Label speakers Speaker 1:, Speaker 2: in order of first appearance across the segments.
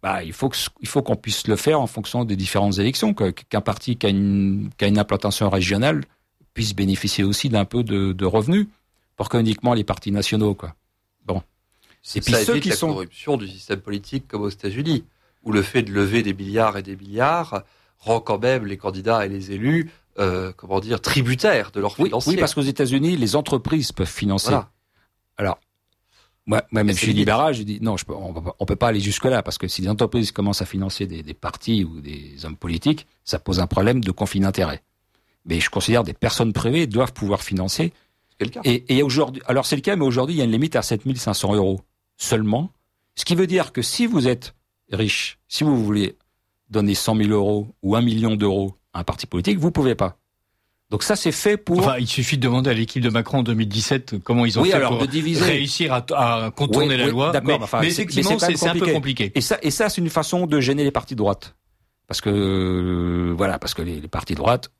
Speaker 1: il faut qu'on puisse le faire en fonction des différentes élections, qu'un parti qui a une implantation régionale puisse bénéficier aussi d'un peu de revenus, pour que uniquement les partis nationaux, quoi. Bon.
Speaker 2: Et puis ceux qui sont corruption du système politique comme aux États-Unis, où le fait de lever des milliards et des milliards rend quand même les candidats et les élus, tributaires de leurs financiers.
Speaker 1: Oui, parce qu'aux États-Unis, les entreprises peuvent financer. Voilà. Alors, moi, même je suis libéral, je dis non, on peut pas aller jusque là, parce que si les entreprises commencent à financer des partis ou des hommes politiques, ça pose un problème de conflit d'intérêts. Mais je considère que des personnes privées doivent pouvoir financer.
Speaker 2: C'est le cas.
Speaker 1: Et aujourd'hui, alors c'est le cas, mais aujourd'hui, il y a une limite à 7 500 € seulement. Ce qui veut dire que si vous êtes riche, si vous voulez donner 100 000 € ou 1 million d'euros à un parti politique, vous pouvez pas. Donc ça, c'est fait pour...
Speaker 3: Enfin, il suffit de demander à l'équipe de Macron en 2017 comment ils ont fait pour réussir à contourner la loi.
Speaker 1: D'accord,
Speaker 3: mais effectivement, c'est un peu compliqué.
Speaker 1: Et ça, c'est une façon de gêner les partis de droite. Parce que les partis de droite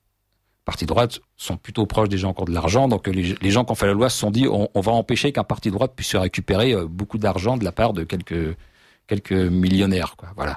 Speaker 1: sont plutôt proches des gens qui ont de l'argent. Donc les gens qui ont fait la loi se sont dit on va empêcher qu'un parti de droite puisse récupérer beaucoup d'argent de la part de quelques millionnaires, quoi. Voilà.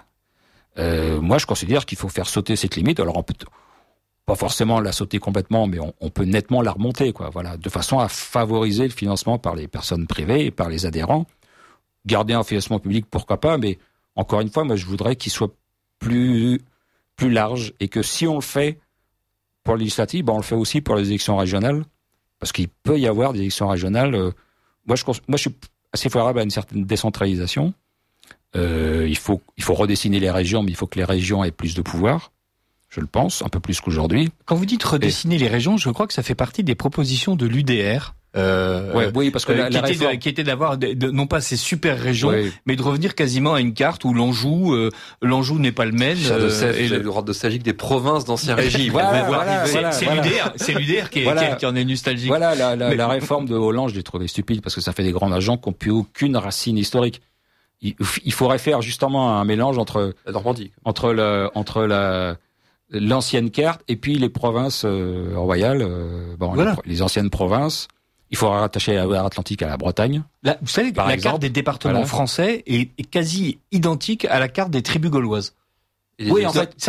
Speaker 1: Moi, je considère qu'il faut faire sauter cette limite. Alors on peut pas forcément la sauter complètement, mais on peut nettement la remonter, quoi. Voilà, de façon à favoriser le financement par les personnes privées et par les adhérents. Garder un financement public, pourquoi pas, mais encore une fois, moi, je voudrais qu'il soit plus large, et que si on le fait pour les législatives, on le fait aussi pour les élections régionales, parce qu'il peut y avoir des élections régionales. Moi, je suis assez favorable à une certaine décentralisation. Il faut redessiner les régions, mais il faut que les régions aient plus de pouvoir. Je le pense, un peu plus qu'aujourd'hui.
Speaker 3: Quand vous dites redessiner les régions, je crois que ça fait partie des propositions de l'UDR.
Speaker 1: Oui, parce que
Speaker 3: qui était d'avoir non pas ces super régions, mais de revenir quasiment à une carte où l'Anjou n'est pas le Maine.
Speaker 2: Et le droit nostalgique des provinces d'ancien régime.
Speaker 3: C'est l'UDR qui en est nostalgique.
Speaker 1: Voilà, la réforme de Hollande, je l'ai trouvée stupide, parce que ça fait des grands agents qui n'ont plus aucune racine historique. Il faudrait faire justement un mélange entre
Speaker 2: la Normandie,
Speaker 1: entre l'ancienne carte et puis les provinces royales, les anciennes provinces. Il faudra rattacher la mer Atlantique à la Bretagne.
Speaker 3: Vous savez que la carte des départements français est quasi identique à la carte des tribus gauloises.
Speaker 2: Oui, en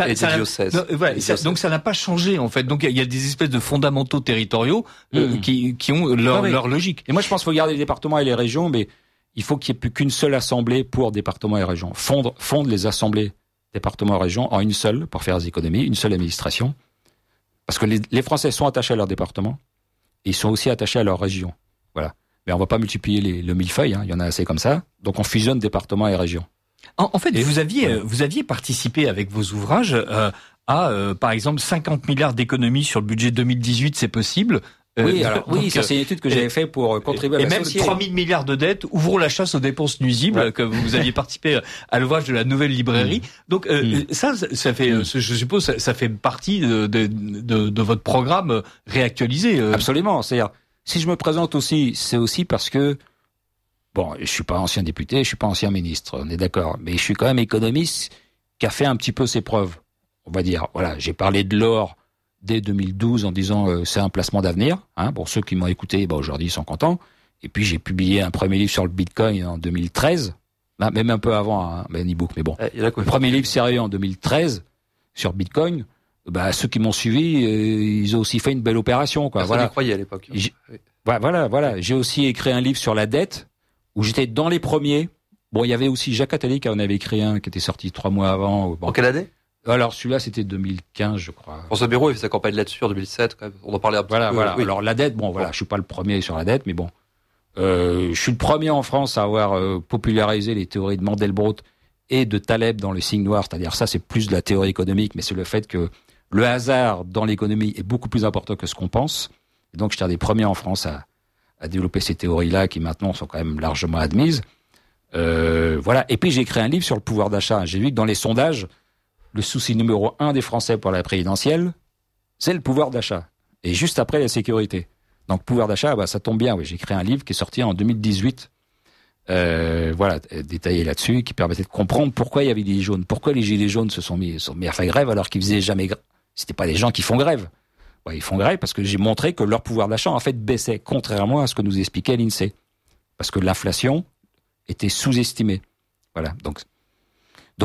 Speaker 2: fait,
Speaker 3: donc ça n'a pas changé, en fait. Donc il y a des espèces de fondamentaux territoriaux qui ont leur logique.
Speaker 1: Et moi, je pense qu'il faut garder les départements et les régions, mais il faut qu'il n'y ait plus qu'une seule assemblée pour départements et régions. Fondre les assemblées départements et régions en une seule, pour faire des économies, une seule administration. Parce que les Français sont attachés à leur département, et ils sont aussi attachés à leur région. Voilà. Mais on va pas multiplier le millefeuille, hein, il y en a assez comme ça. Donc on fusionne départements et régions.
Speaker 3: En fait, vous aviez participé avec vos ouvrages à, par exemple, 50 milliards d'économies sur le budget 2018, c'est possible.
Speaker 1: Ça c'est une étude que j'avais fait pour contribuer à la société.
Speaker 3: Et même 3 000 milliards de dettes, ouvrons la chasse aux dépenses nuisibles, que vous aviez participé à l'ouvrage de la nouvelle librairie. Donc ça fait, je suppose, ça fait partie de votre programme réactualisé.
Speaker 1: Absolument. C'est-à-dire, si je me présente aussi, c'est aussi parce que je suis pas ancien député, je suis pas ancien ministre, on est d'accord, mais je suis quand même économiste qui a fait un petit peu ses preuves. On va dire, voilà, j'ai parlé de l'or dès 2012 en disant c'est un placement d'avenir. Hein, pour ceux qui m'ont écouté, aujourd'hui ils sont contents. Et puis j'ai publié un premier livre sur le Bitcoin en 2013, même un peu avant, un e-book, mais bon. Le premier livre sérieux en 2013 sur Bitcoin. Ceux qui m'ont suivi, ils ont aussi fait une belle opération, quoi.
Speaker 2: Personne n'y croyait à l'époque.
Speaker 1: Voilà. J'ai aussi écrit un livre sur la dette où j'étais dans les premiers. Bon, il y avait aussi Jacques Attali qui en avait écrit un qui était sorti 3 mois avant.
Speaker 2: En quelle année ?
Speaker 1: Alors celui-là c'était 2015 je crois.
Speaker 2: François Bayrou a fait sa campagne là-dessus en 2007 quand même. On en parlait un petit peu.
Speaker 1: Voilà. Oui. Alors la dette, je suis pas le premier sur la dette, mais bon. Je suis le premier en France à avoir popularisé les théories de Mandelbrot et de Taleb dans le signe noir, c'est-à-dire ça c'est plus de la théorie économique, mais c'est le fait que le hasard dans l'économie est beaucoup plus important que ce qu'on pense. Et donc j'étais un des premiers en France à développer ces théories-là qui maintenant sont quand même largement admises. Et puis j'ai écrit un livre sur le pouvoir d'achat. J'ai vu que dans les sondages, le souci numéro 1 des Français pour la présidentielle, c'est le pouvoir d'achat. Et juste après, la sécurité. Donc, pouvoir d'achat, ça tombe bien. Oui, j'ai écrit un livre qui est sorti en 2018, détaillé là-dessus, qui permettait de comprendre pourquoi il y avait des gilets jaunes. Pourquoi les gilets jaunes se sont mis à faire grève alors qu'ils faisaient jamais grève. C'était pas des gens qui font grève. Ils font grève parce que j'ai montré que leur pouvoir d'achat, en fait, baissait, contrairement à ce que nous expliquait l'INSEE. Parce que l'inflation était sous-estimée. Voilà. Donc,